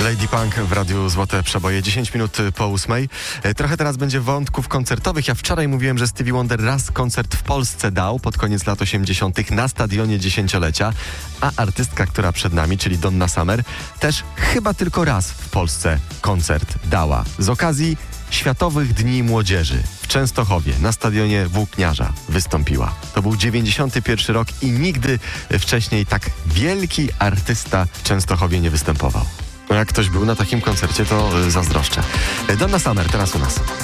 Lady Punk w Radiu Złote Przeboje, 10 minut po 8. Trochę teraz będzie wątków koncertowych. Ja wczoraj mówiłem, że Stevie Wonder raz koncert w Polsce dał pod koniec lat 80. na stadionie dziesięciolecia, a artystka, która przed nami, czyli Donna Summer, też chyba tylko raz w Polsce koncert dała. Z okazji Światowych Dni Młodzieży w Częstochowie na stadionie Włókniarza wystąpiła. To był 91 rok i nigdy wcześniej tak wielki artysta w Częstochowie nie występował. No jak ktoś był na takim koncercie, to zazdroszczę. Donna Summer teraz u nas.